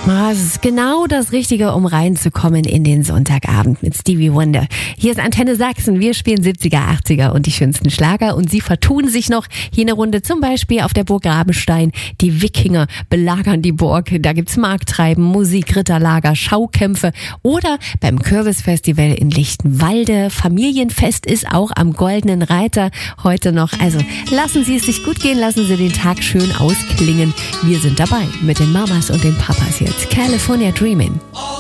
Das ist genau das Richtige, um reinzukommen in den Sonntagabend mit Stevie Wonder. Hier ist Antenne Sachsen. Wir spielen 70er, 80er und die schönsten Schlager. Und sie vertun sich noch hier eine Runde, zum Beispiel auf der Burg Rabenstein. Die Wikinger belagern die Burg. Da gibt's Markttreiben, Musik, Ritterlager, Schaukämpfe. Oder beim Kürbisfestival in Lichtenwalde. Familienfest ist auch am Goldenen Reiter heute noch. Also lassen Sie es sich gut gehen, lassen Sie den Tag schön ausklingen. Wir sind dabei mit den Mamas und den Papas jetzt. California Dreamin'.